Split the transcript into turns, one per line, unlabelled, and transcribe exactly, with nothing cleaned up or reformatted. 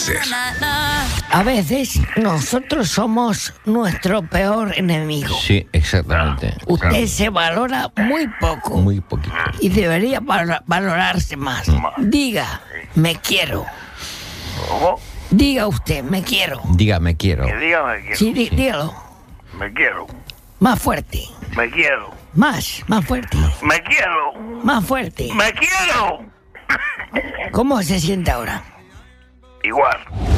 ser.
A veces nosotros somos nuestro peor enemigo.
Sí, exactamente.
Usted se valora muy poco.
Muy poquito.
Y debería val- valorarse más. Diga, me quiero.
¿Cómo?
Diga usted, me quiero.
Diga, me quiero.
Que diga me quiero.
Sí, dí- dígalo.
Me quiero.
Más fuerte.
Me quiero.
Más, más fuerte.
Me quiero.
Más fuerte.
Me quiero.
¿Cómo se siente ahora?
Igual.